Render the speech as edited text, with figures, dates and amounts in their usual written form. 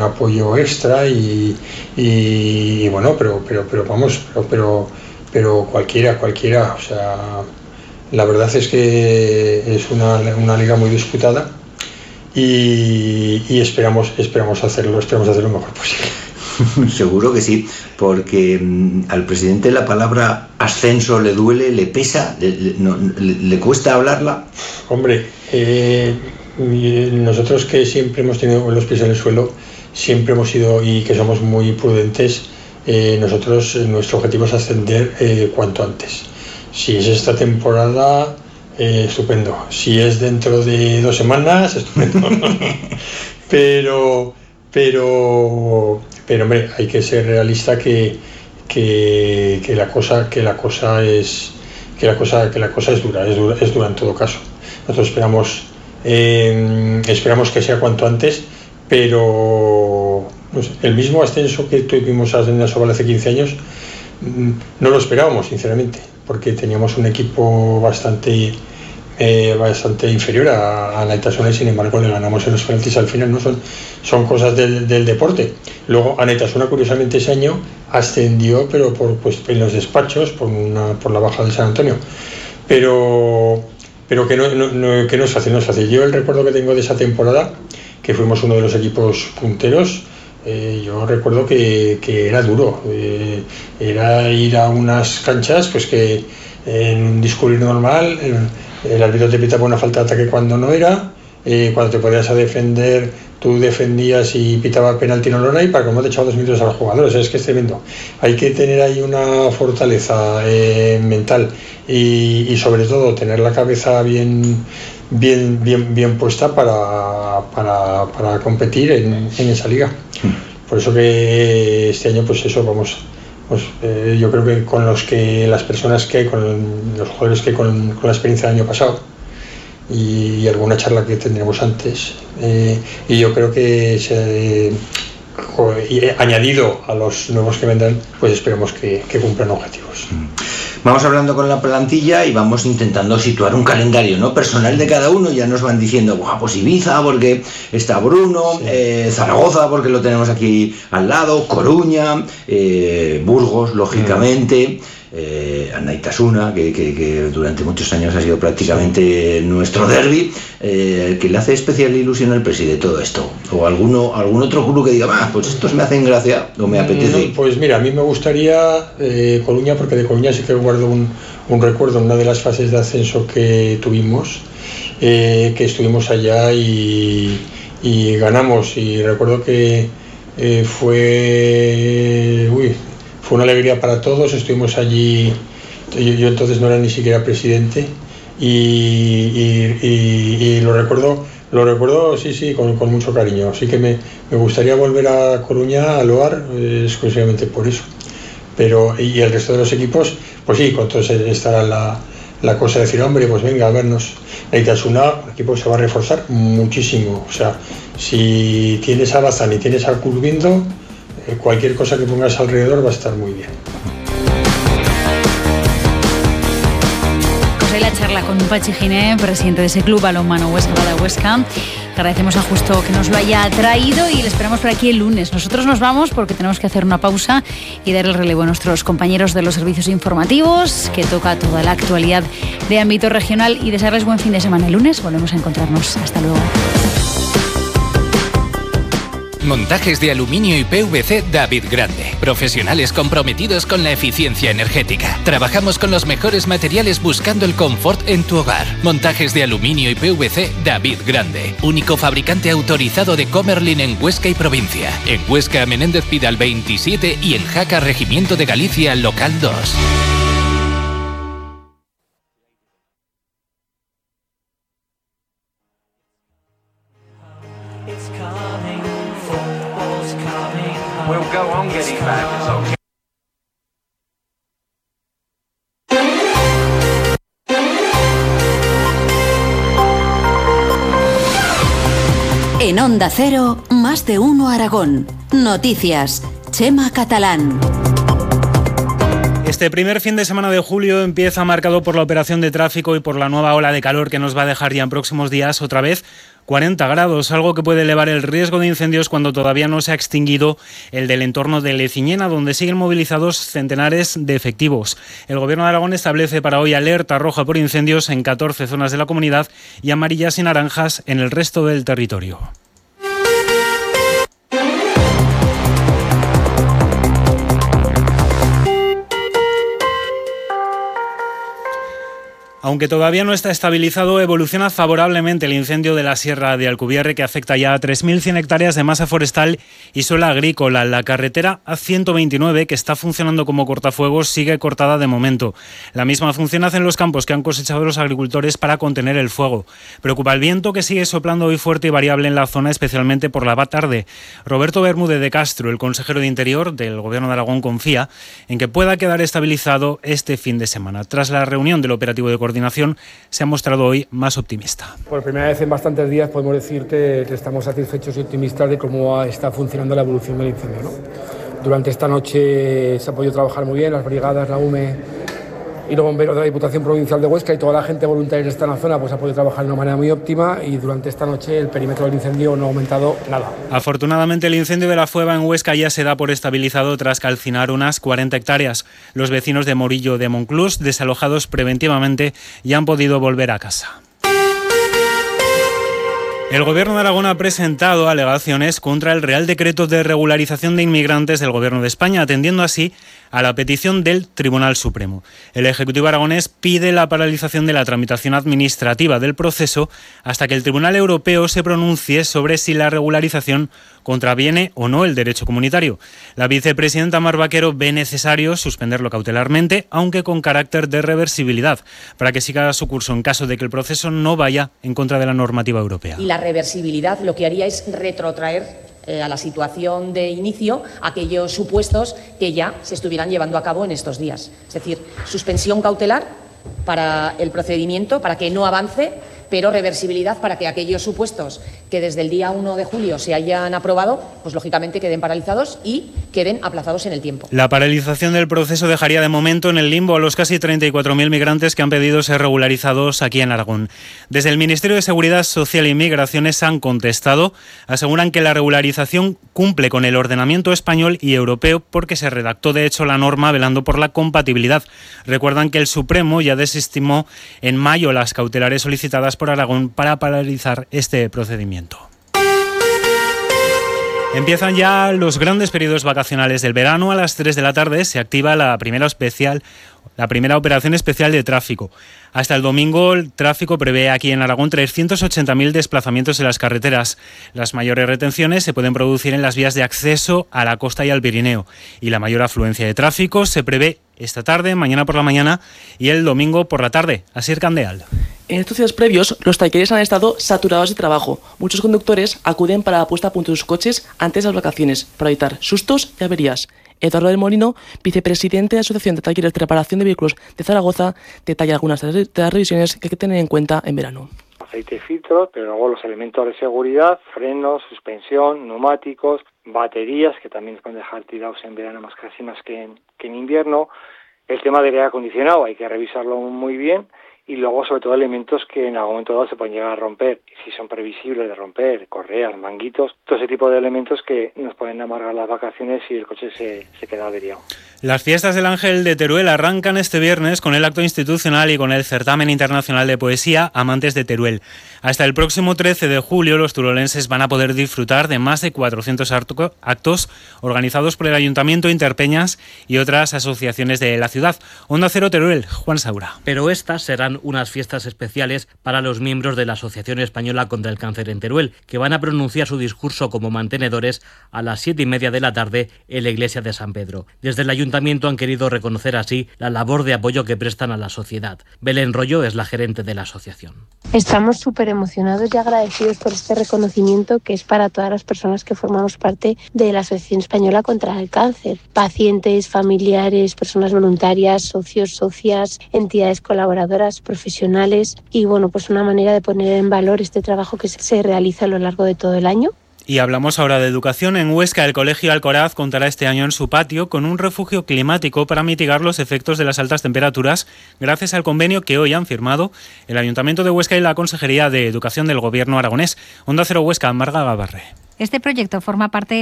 apoyo extra y bueno, pero cualquiera, o sea, la verdad es que es una liga muy disputada y esperamos hacerlo mejor posible. Seguro que sí, porque al presidente la palabra ascenso le duele, le pesa, le cuesta hablarla. Hombre, nosotros que siempre hemos tenido los pies en el suelo, siempre hemos sido, y que somos muy prudentes, nuestro objetivo es ascender cuanto antes. Si es esta temporada, estupendo. Si es dentro de 2 semanas, estupendo. pero hombre, hay que ser realista que la cosa es dura en todo caso. Nosotros esperamos que sea cuanto antes, pero no sé, el mismo ascenso que tuvimos en Asobal hace 15 años no lo esperábamos, sinceramente, porque teníamos un equipo bastante inferior a Anaitasuna y sin embargo le ganamos en los penaltis al final, ¿no? Son cosas del deporte. Luego Anaitasuna, curiosamente, ese año ascendió, pero en los despachos por la baja del San Antonio, pero que no es fácil. Yo el recuerdo que tengo de esa temporada, que fuimos uno de los equipos punteros, yo recuerdo que era duro, era ir a unas canchas pues que en un discurrir normal el árbitro te pitaba una falta de ataque cuando no era, cuando te podías a defender tú defendías y pitaba penalti no lo hay, para que no te echaba 2 minutos a los jugadores. Es que es tremendo, hay que tener ahí una fortaleza mental y sobre todo tener la cabeza bien puesta para competir en esa liga. Por eso que este año yo creo que con las personas que hay, con los jugadores que hay, con la experiencia del año pasado y alguna charla que tendremos antes, y yo creo que añadido a los nuevos que vendrán, pues esperemos que cumplan objetivos. Vamos hablando con la plantilla y vamos intentando situar un calendario, ¿no?, personal de cada uno. Ya nos van diciendo, pues Ibiza porque está Bruno, sí. Zaragoza porque lo tenemos aquí al lado, Coruña, Burgos, lógicamente, Anaitasuna, que durante muchos años ha sido prácticamente nuestro derbi. ¿Qué le hace especial ilusión al presidente todo esto? ¿O algún otro club que diga, pues estos me hacen gracia o me apetece? Pues mira, a mí me gustaría Coruña, porque de Coruña sí que guardo un recuerdo en una de las fases de ascenso que tuvimos, que estuvimos allá y ganamos, y recuerdo que fue una alegría para todos. Estuvimos allí, yo entonces no era ni siquiera presidente, y lo recuerdo sí, con mucho cariño. Así que me gustaría volver a Coruña, a Loar, exclusivamente por eso. Y el resto de los equipos, pues sí, con todos estará la cosa de decir, hombre, pues venga a vernos. Anaitasuna, el equipo se va a reforzar muchísimo. O sea, si tienes a Bazán y tienes a Curvindo, cualquier cosa que pongas alrededor va a estar muy bien. Pues ahí la charla con Pachi Giné, presidente de ese club balonmano Huesca Bada Huesca. Agradecemos a Justo que nos lo haya traído y le esperamos por aquí el lunes. Nosotros nos vamos porque tenemos que hacer una pausa y dar el relevo a nuestros compañeros de los servicios informativos, que toca toda la actualidad de ámbito regional, y desearles buen fin de semana. El lunes volvemos a encontrarnos. Hasta luego. Montajes de aluminio y PVC David Grande. Profesionales comprometidos con la eficiencia energética. Trabajamos con los mejores materiales buscando el confort en tu hogar. Montajes de aluminio y PVC David Grande. Único fabricante autorizado de Comerlin en Huesca y provincia. En Huesca, Menéndez Pidal 27 y en Jaca, Regimiento de Galicia, local 2. En Onda Cero, Más de Uno Aragón. Noticias. Chema Catalán. Este primer fin de semana de julio empieza marcado por la operación de tráfico y por la nueva ola de calor que nos va a dejar ya en próximos días otra vez 40 grados, algo que puede elevar el riesgo de incendios cuando todavía no se ha extinguido el del entorno de Leciñena, donde siguen movilizados centenares de efectivos. El Gobierno de Aragón establece para hoy alerta roja por incendios en 14 zonas de la comunidad y amarillas y naranjas en el resto del territorio. Aunque todavía no está estabilizado, evoluciona favorablemente el incendio de la Sierra de Alcubierre, que afecta ya a 3.100 hectáreas de masa forestal y suelo agrícola. La carretera A129, que está funcionando como cortafuegos, sigue cortada de momento. La misma función hacen los campos que han cosechado los agricultores para contener el fuego. Preocupa el viento, que sigue soplando hoy fuerte y variable en la zona, especialmente por la tarde. Roberto Bermúdez de Castro, el consejero de Interior del Gobierno de Aragón, confía en que pueda quedar estabilizado este fin de semana. Tras la reunión del operativo de coordinación, se ha mostrado hoy más optimista. Por primera vez en bastantes días podemos decir que estamos satisfechos y optimistas de cómo está funcionando la evolución del incendio, ¿no? Durante esta noche se ha podido trabajar muy bien, las brigadas, la UME y los bomberos de la Diputación Provincial de Huesca y toda la gente voluntaria que está en la zona pues ha podido trabajar de una manera muy óptima, y durante esta noche el perímetro del incendio no ha aumentado nada. Afortunadamente, el incendio de la Fueva en Huesca ya se da por estabilizado tras calcinar unas 40 hectáreas. Los vecinos de Morillo de Monclús, desalojados preventivamente, ya han podido volver a casa. El Gobierno de Aragón ha presentado alegaciones contra el Real Decreto de Regularización de Inmigrantes del Gobierno de España, atendiendo así a la petición del Tribunal Supremo. El Ejecutivo aragonés pide la paralización de la tramitación administrativa del proceso hasta que el Tribunal Europeo se pronuncie sobre si la regularización contraviene o no el derecho comunitario. La vicepresidenta Mar Vaquero ve necesario suspenderlo cautelarmente, aunque con carácter de reversibilidad, para que siga su curso en caso de que el proceso no vaya en contra de la normativa europea. Y la reversibilidad lo que haría es retrotraer a la situación de inicio aquellos supuestos que ya se estuvieran llevando a cabo en estos días. Es decir, suspensión cautelar para el procedimiento, para que no avance, pero reversibilidad para que aquellos supuestos que desde el día 1 de julio se hayan aprobado, pues lógicamente queden paralizados y queden aplazados en el tiempo. La paralización del proceso dejaría de momento en el limbo a los casi 34.000 migrantes que han pedido ser regularizados aquí en Aragón. Desde el Ministerio de Seguridad Social y Migraciones han contestado, aseguran que la regularización cumple con el ordenamiento español y europeo porque se redactó de hecho la norma velando por la compatibilidad. Recuerdan que el Supremo ya desestimó en mayo las cautelares solicitadas por Aragón para paralizar este procedimiento. Empiezan ya los grandes periodos vacacionales del verano. A las 3 de la tarde se activa la primera operación especial de tráfico. Hasta el domingo, el tráfico prevé aquí en Aragón 380.000 desplazamientos en las carreteras. Las mayores retenciones se pueden producir en las vías de acceso a la costa y al Pirineo. Y la mayor afluencia de tráfico se prevé esta tarde, mañana por la mañana y el domingo por la tarde. Asier Candeal. En estos días previos, los talleres han estado saturados de trabajo. Muchos conductores acuden para la puesta a punto de sus coches antes de las vacaciones, para evitar sustos y averías. Eduardo del Molino, vicepresidente de la Asociación de Talleres de Reparación de Vehículos de Zaragoza, detalla algunas de las revisiones que hay que tener en cuenta en verano. Aceite y filtros, pero luego los elementos de seguridad, frenos, suspensión, neumáticos, baterías, que también se pueden dejar tirados en verano más que en invierno. El tema del aire acondicionado hay que revisarlo muy bien. Y luego, sobre todo, elementos que en algún momento dado se pueden llegar a romper, si son previsibles de romper, correas, manguitos, todo ese tipo de elementos que nos pueden amargar las vacaciones y el coche se queda averiado. Las fiestas del Ángel de Teruel arrancan este viernes con el acto institucional y con el certamen internacional de poesía Amantes de Teruel. Hasta el próximo 13 de julio los turolenses van a poder disfrutar de más de 400 actos organizados por el Ayuntamiento, Interpeñas y otras asociaciones de la ciudad. Onda Cero Teruel, Juan Saura. Pero estas serán unas fiestas especiales para los miembros de la Asociación Española contra el Cáncer en Teruel, que van a pronunciar su discurso como mantenedores a las 7:30 de la tarde en la iglesia de San Pedro. Desde el Ayuntamiento han querido reconocer así la labor de apoyo que prestan a la sociedad. Belén Rollo es la gerente de la asociación. Estamos súper emocionados y agradecidos por este reconocimiento que es para todas las personas que formamos parte de la Asociación Española contra el Cáncer. Pacientes, familiares, personas voluntarias, socios, socias, entidades colaboradoras, profesionales y bueno, pues una manera de poner en valor este trabajo que se realiza a lo largo de todo el año. Y hablamos ahora de educación. En Huesca, el Colegio Alcoraz contará este año en su patio con un refugio climático para mitigar los efectos de las altas temperaturas, gracias al convenio que hoy han firmado el Ayuntamiento de Huesca y la Consejería de Educación del Gobierno aragonés. Onda Cero Huesca, Marga Gabarre. Este proyecto forma parte